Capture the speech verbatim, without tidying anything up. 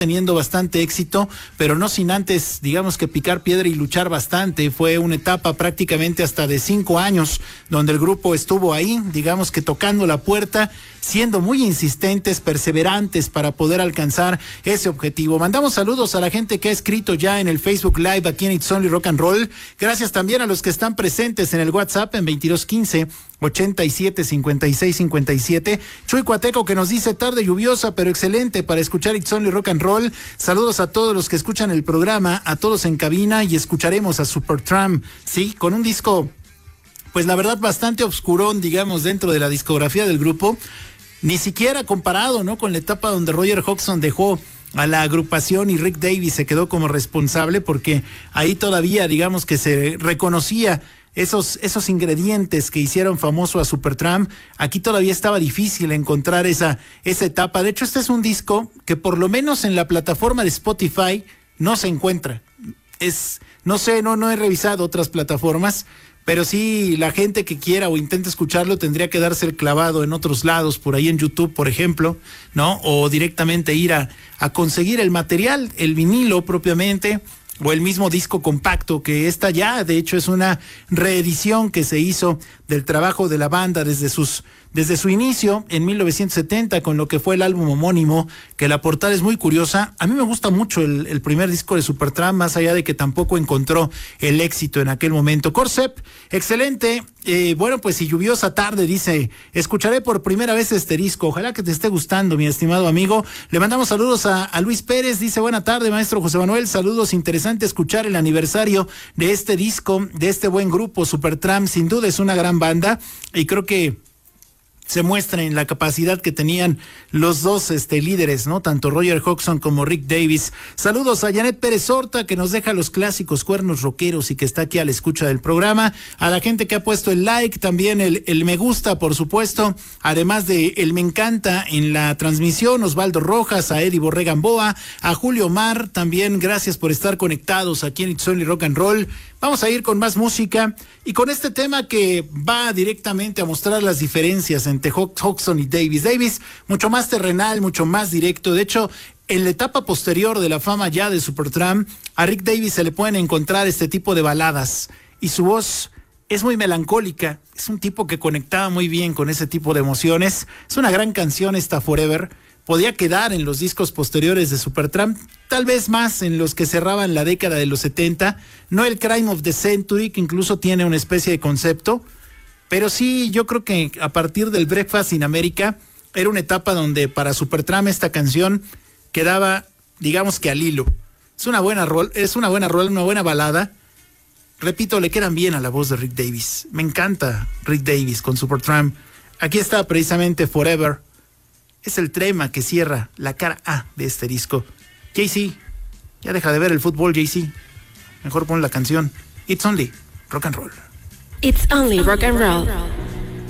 teniendo bastante éxito, pero no sin antes, digamos que picar piedra y luchar bastante. Fue una etapa prácticamente hasta de cinco años, donde el grupo estuvo ahí, digamos que tocando la puerta, siendo muy insistentes, perseverantes para poder alcanzar ese objetivo. Mandamos saludos a la gente que ha escrito ya en el Facebook Live aquí en It's Only Rock and Roll. Gracias también a los que están presentes en el WhatsApp en veintidós quince ochenta y siete cincuenta y seis cincuenta y siete. Chuy Cuateco que nos dice tarde lluviosa pero excelente para escuchar It's Only Rock and Roll. Saludos a todos los que escuchan el programa, a todos en cabina, y escucharemos a Supertramp, sí, con un disco, pues la verdad bastante obscurón, digamos, dentro de la discografía del grupo. Ni siquiera comparado, ¿no?, con la etapa donde Roger Hodgson dejó a la agrupación y Rick Davies se quedó como responsable, porque ahí todavía, digamos, que se reconocía esos, esos ingredientes que hicieron famoso a Supertramp. Aquí todavía estaba difícil encontrar esa, esa etapa. De hecho, este es un disco que por lo menos en la plataforma de Spotify no se encuentra. Es, no sé, no, no he revisado otras plataformas, pero sí, la gente que quiera o intente escucharlo tendría que darse el clavado en otros lados, por ahí en YouTube, por ejemplo, ¿no? O directamente ir a, a conseguir el material, el vinilo propiamente, o el mismo disco compacto, que esta ya, de hecho, es una reedición que se hizo del trabajo de la banda desde sus desde su inicio en mil novecientos setenta con lo que fue el álbum homónimo, que la portada es muy curiosa. A mí me gusta mucho el, el primer disco de Supertramp, más allá de que tampoco encontró el éxito en aquel momento. Corcep, excelente. Eh, bueno, pues si lluviosa tarde, dice, escucharé por primera vez este disco. Ojalá que te esté gustando, mi estimado amigo. Le mandamos saludos a, a Luis Pérez, dice, buena tarde, maestro José Manuel, saludos, interesante escuchar el aniversario de este disco, de este buen grupo Supertramp. Sin duda es una gran banda y creo que se muestra en la capacidad que tenían los dos este, líderes, ¿no? Tanto Roger Hodgson como Rick Davies. Saludos a Janet Pérez Horta, que nos deja los clásicos cuernos rockeros y que está aquí a la escucha del programa. A la gente que ha puesto el like, también el, el me gusta, por supuesto. Además de el me encanta en la transmisión. Osvaldo Rojas, a Eddie Borrega Gamboa, a Julio Mar, también gracias por estar conectados aquí en It's Only Rock and Roll. Vamos a ir con más música y con este tema que va directamente a mostrar las diferencias entre Hodgson y Davies. Davies, mucho más terrenal, mucho más directo. De hecho, en la etapa posterior de la fama ya de Supertramp, a Rick Davies se le pueden encontrar este tipo de baladas y su voz es muy melancólica. Es un tipo que conectaba muy bien con ese tipo de emociones. Es una gran canción esta Forever. Podía quedar en los discos posteriores de Supertramp, tal vez más en los que cerraban la década de los setenta, no el Crime of the Century, que incluso tiene una especie de concepto, pero sí, yo creo que a partir del Breakfast in America era una etapa donde para Supertramp esta canción quedaba, digamos que al hilo. Es una buena rol, es una buena rol, una buena balada. Repito, le quedan bien a la voz de Rick Davies. Me encanta Rick Davies con Supertramp. Aquí está precisamente Forever. Es el tema que cierra la cara A de este disco. Jay-Z, ya deja de ver el fútbol, Jay-Z. Mejor pon la canción It's Only Rock and Roll. It's Only Rock and Roll.